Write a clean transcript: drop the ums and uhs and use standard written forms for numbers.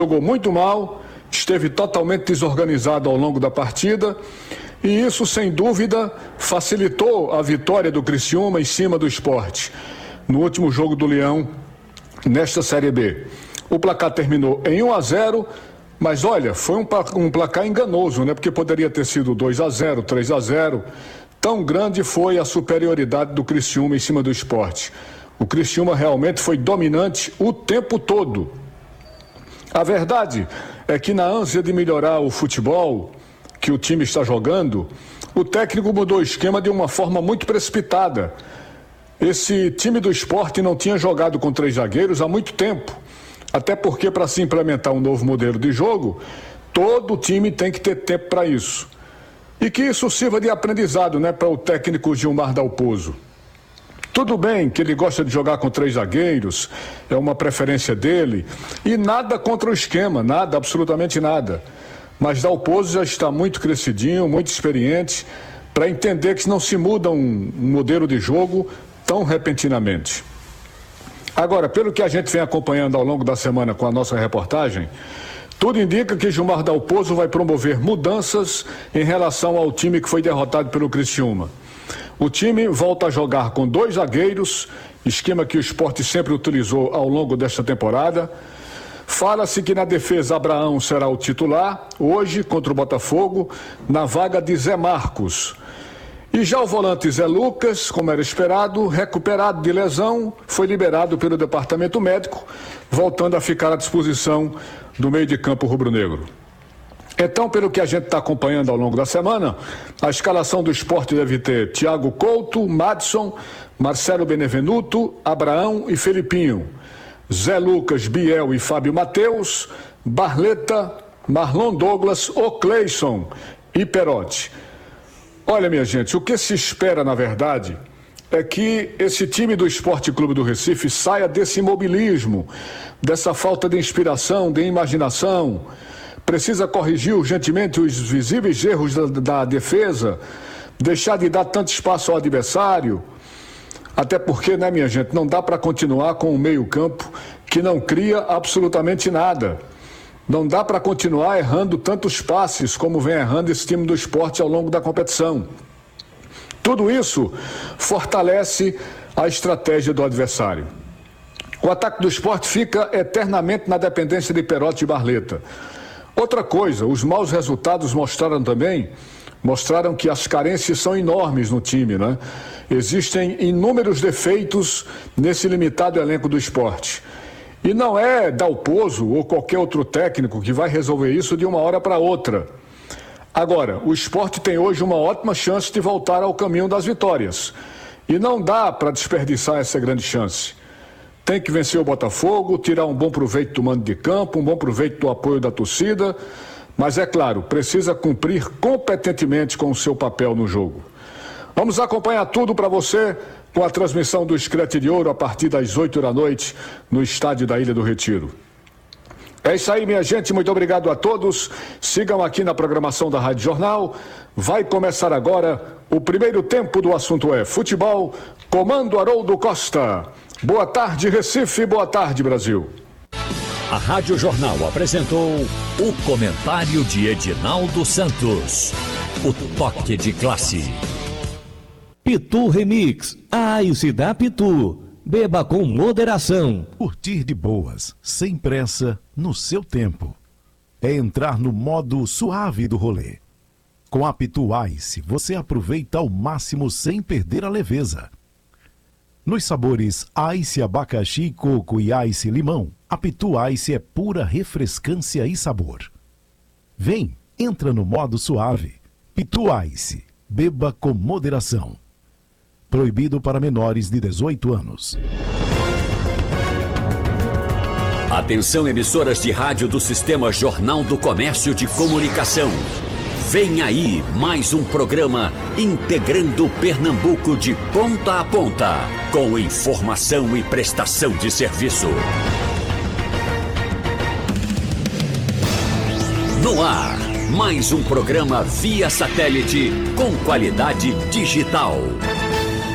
jogou muito mal, esteve totalmente desorganizado ao longo da partida e isso, sem dúvida, facilitou a vitória do Criciúma em cima do Sport no último jogo do Leão nesta Série B. O placar terminou em 1-0, mas olha, foi um placar enganoso, né? Porque poderia ter sido 2-0, 3-0. Tão grande foi a superioridade do Criciúma em cima do Sport. O Criciúma realmente foi dominante o tempo todo. A verdade é que na ânsia de melhorar o futebol que o time está jogando, o técnico mudou o esquema de uma forma muito precipitada. Esse time do Sport não tinha jogado com 3 zagueiros há muito tempo. Até porque, para se implementar um novo modelo de jogo, todo time tem que ter tempo para isso. E que isso sirva de aprendizado, né, para o técnico Gilmar Dalpozo. Tudo bem que ele gosta de jogar com 3 zagueiros, é uma preferência dele, e nada contra o esquema, nada, absolutamente nada. Mas Dalpozo já está muito crescidinho, muito experiente, para entender que não se muda um modelo de jogo tão repentinamente. Agora, pelo que a gente vem acompanhando ao longo da semana com a nossa reportagem, tudo indica que Gilmar Dalpozo vai promover mudanças em relação ao time que foi derrotado pelo Criciúma. O time volta a jogar com 2 zagueiros, esquema que o Sport sempre utilizou ao longo desta temporada. Fala-se que na defesa Abraão será o titular, hoje contra o Botafogo, na vaga de Zé Marcos. E já o volante Zé Lucas, como era esperado, recuperado de lesão, foi liberado pelo departamento médico, voltando a ficar à disposição do meio de campo rubro-negro. Então, pelo que a gente está acompanhando ao longo da semana, a escalação do Sport deve ter Thiago Couto, Madson, Marcelo Benevenuto, Abraão e Felipinho, Zé Lucas, Biel e Fábio Matheus, Barleta, Marlon Douglas, Ocleison e Perotti. Olha, minha gente, o que se espera, na verdade, é que esse time do Esporte Clube do Recife saia desse imobilismo, dessa falta de inspiração, de imaginação. Precisa corrigir urgentemente os visíveis erros da defesa, deixar de dar tanto espaço ao adversário. Até porque, né, minha gente, não dá para continuar com um meio-campo que não cria absolutamente nada. Não dá para continuar errando tantos passes como vem errando esse time do Sport ao longo da competição. Tudo isso fortalece a estratégia do adversário. O ataque do Sport fica eternamente na dependência de Perotti e Barleta. Outra coisa, os maus resultados mostraram que as carências são enormes no time, né? Existem inúmeros defeitos nesse limitado elenco do Sport. E não é Dalpozo ou qualquer outro técnico que vai resolver isso de uma hora para outra. Agora, o Sport tem hoje uma ótima chance de voltar ao caminho das vitórias. E não dá para desperdiçar essa grande chance. Tem que vencer o Botafogo, tirar um bom proveito do mando de campo, um bom proveito do apoio da torcida. Mas é claro, precisa cumprir competentemente com o seu papel no jogo. Vamos acompanhar tudo para você com a transmissão do Screte de Ouro a partir das 8 da noite no estádio da Ilha do Retiro. É isso aí, minha gente, muito obrigado a todos. Sigam aqui na programação da Rádio Jornal. Vai começar agora o primeiro tempo do assunto é futebol. Comando Haroldo Costa. Boa tarde, Recife, boa tarde, Brasil. A Rádio Jornal apresentou o comentário de Edinaldo Santos. O toque de classe. Pitu Remix, a Ice da Pitu. Beba com moderação. Curtir de boas, sem pressa, no seu tempo. É entrar no modo suave do rolê. Com a Pitu Ice, você aproveita ao máximo sem perder a leveza. Nos sabores Ice abacaxi, coco e Ice limão, a Pitu Ice é pura refrescância e sabor. Vem, entra no modo suave. Pitu Ice, beba com moderação. Proibido para menores de 18 anos. Atenção, emissoras de rádio do Sistema Jornal do Comércio de Comunicação. Vem aí mais um programa integrando Pernambuco de ponta a ponta, com informação e prestação de serviço. No ar, mais um programa via satélite com qualidade digital.